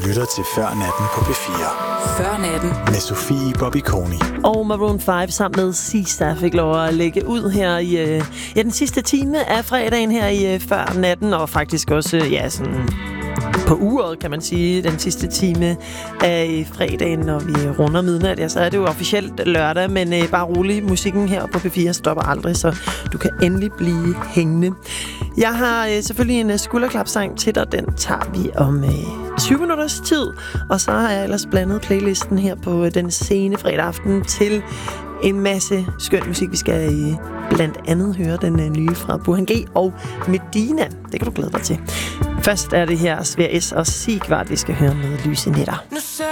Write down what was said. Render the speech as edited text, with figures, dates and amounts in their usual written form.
lytter til Før Natten på P4. Før Natten. Med Sofie Bobbiconi. Og Maroon 5 sammen med Sista fik lov at lægge ud her i den sidste time af fredagen her i Før Natten. Og faktisk også, sådan på uret, kan man sige, den sidste time af fredagen, når vi runder midnat. Så er det jo officielt lørdag, men bare rolig. Musikken her på P4 stopper aldrig, så du kan endelig blive hængende. Jeg har selvfølgelig en skulderklapsang til dig. Den tager vi om 20 minutters tid. Og så har jeg ellers blandet playlisten her på den sene fredag aften til en masse skøn musik. Vi skal blandt andet høre den nye fra Burhan G og Medina. Det kan du glæde dig til. Først er det her Sverige S og Sigvard, vi skal høre med Lyse Nætter.